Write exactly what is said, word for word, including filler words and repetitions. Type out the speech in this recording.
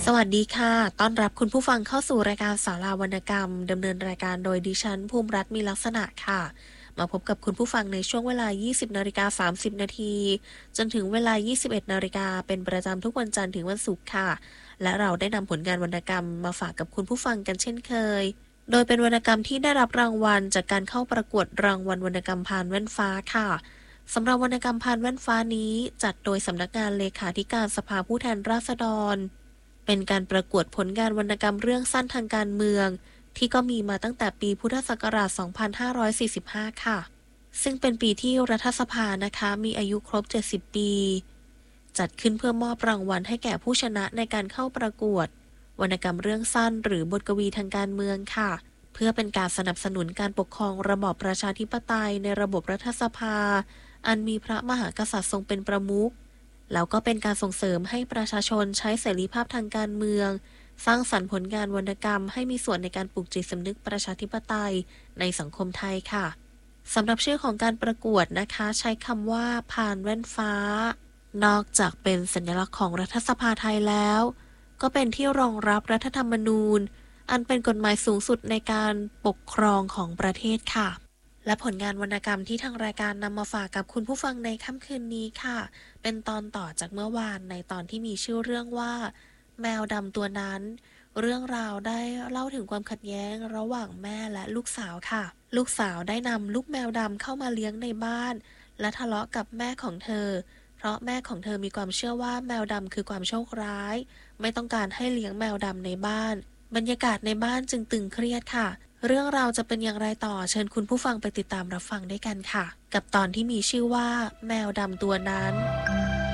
วัสดีค่ะต้อนรับคุณผู้ฟังเข้าสู่รายการศาลาวรรณกรรมดำเนินรายการโดยดิฉันภูมิรัตน์มีลักษณะค่ะมาพบกับคุณผู้ฟังในช่วงเวลา ยี่สิบนาฬิกาสามสิบนาทีจนถึงเวลา ยี่สิบเอ็ดนาฬิกาเป็นประจำทุกวันจันทร์ถึงวันศุกร์ค่ะและเราได้นำผลงานวรรณกรรมมาฝากกับคุณผู้ฟังกันเช่นเคยโดยเป็นวรรณกรรมที่ได้รับรางวัลจากการเข้าประกวดรางวัลวรรณกรรมพานแว่นฟ้าค่ะสำหรับวรรณกรรมพานแว่นฟ้านี้จัดโดยสำนักงานเลขาธิการสภาผู้แทนราษฎรเป็นการประกวดผลงานวรรณกรรมเรื่องสั้นทางการเมืองที่ก็มีมาตั้งแต่ปีพุทธศักราช สองพันห้าร้อยสี่สิบห้า ค่ะซึ่งเป็นปีที่รัฐสภานะคะมีอายุครบ เจ็ดสิบ ปีจัดขึ้นเพื่อมอบรางวัลให้แก่ผู้ชนะในการเข้าประกวดวรรณกรรมเรื่องสั้นหรือบทกวีทางการเมืองค่ะเพื่อเป็นการสนับสนุนการปกครองระบอบประชาธิปไตยในระบบรัฐสภาอันมีพระมหากษัตริย์ทรงเป็นประมุขแล้วก็เป็นการส่งเสริมให้ประชาชนใช้เสรีภาพทางการเมืองสร้างสรรค์ผลงานวรรณกรรมให้มีส่วนในการปลูกจิตสำนึกประชาธิปไตยในสังคมไทยค่ะสำหรับชื่อของการประกวดนะคะใช้คำว่าพานแว่นฟ้านอกจากเป็นสัญลักษณ์ของรัฐสภาไทยแล้วก็เป็นที่รองรับรัฐธรรมนูญอันเป็นกฎหมายสูงสุดในการปกครองของประเทศค่ะและผลงานวรรณกรรมที่ทางรายการนำมาฝากกับคุณผู้ฟังในค่ำคืนนี้ค่ะเป็นตอนต่อจากเมื่อวานในตอนที่มีชื่อเรื่องว่าแมวดำตัวนั้นเรื่องราวได้เล่าถึงความขัดแย้งระหว่างแม่และลูกสาวค่ะลูกสาวได้นำลูกแมวดำเข้ามาเลี้ยงในบ้านและทะเลาะกับแม่ของเธอเพราะแม่ของเธอมีความเชื่อว่าแมวดำคือความโชคร้ายไม่ต้องการให้เลี้ยงแมวดำในบ้านบรรยากาศในบ้านจึงตึงเครียดค่ะเรื่องราวจะเป็นอย่างไรต่อเชิญคุณผู้ฟังไปติดตามรับฟังด้วยกันค่ะกับตอนที่มีชื่อว่าแมวดำตัวนั้น